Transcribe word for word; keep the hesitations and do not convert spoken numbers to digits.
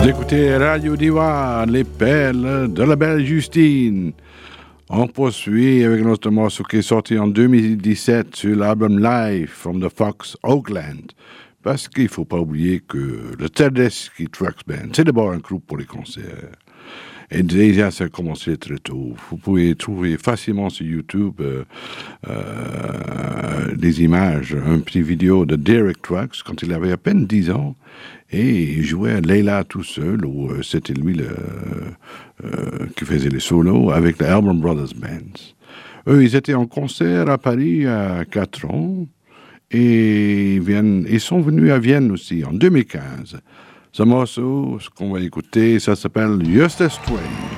Écoutez Radio Diva, les perles de la belle Justine. On poursuit avec notre morceau qui est sorti en deux mille dix-sept sur l'album Live from the Fox Oakland. Parce qu'il ne faut pas oublier que le Tedeschi Trucks Band, c'est d'abord un groupe pour les concerts. Et déjà, ça a commencé très tôt. Vous pouvez trouver facilement sur YouTube euh, euh, des images, un petit vidéo de Derek Trucks quand il avait à peine dix ans. Et il jouait Leila tout seul, ou euh, c'était lui le, euh, qui faisait les solos avec les Allman Brothers Band. Eux, ils étaient en concert à Paris à quatre ans. Et ils, viennent, ils sont venus à Vienne aussi en deux mille quinze. Ce morceau, ce qu'on va écouter, ça s'appelle Eustace Twain.